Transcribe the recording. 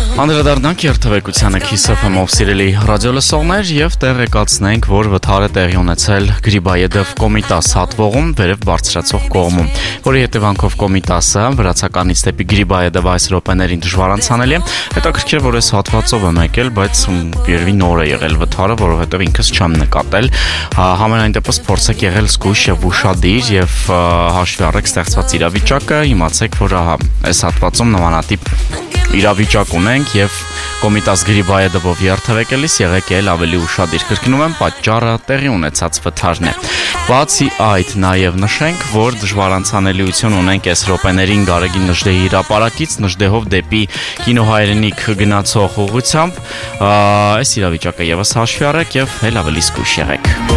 Անդրադառնանք երթևեկությանը Kiss FM-ով սիրելի ռադիոլսողներ եւ տեղեկացնենք, որ վթար է տեղի ունեցել Գրիբայեդով Կոմիտաս հատվողում վերև բարձրացող կողմում, որի հետևանքով Կոմիտասը վրացականից դեպի Գրիբայեդով այս րոպեներին դժվար անցանելի է։ Հետաքրքիր, որ այս հատվածով եմ եկել, բայց երևի նոր է եղել վթարը, որովհետեւ ինքս չեմ նկատել։ Համենայն դեպս փորձեք եղել զգույշ եւ ուշադիր եւ հաշվի առեք ստեղծված իրավիճակը, իմացեք, որ այս հատվածում նմանատիպ իրավիճակ ունենք եւ Կոմիտաս Գրիբայեդով երթևեկելիս եղեք ավելի ուշադիր։ Կրկնում եմ, պատճառը տեղի ունեցած վթարն է։ Բացի այդ, նաեւ նշենք, որ դժվար անցանելիություն ունենք այս րոպեներին Գարեգին Նժդեհի հրապարակից Նժդեհով դեպի Կինոհայրենիք գնացող ուղղությամբ։ Այս իրավիճակը եւս հաշվի առեք եւ ավելի զգույշ եղեք։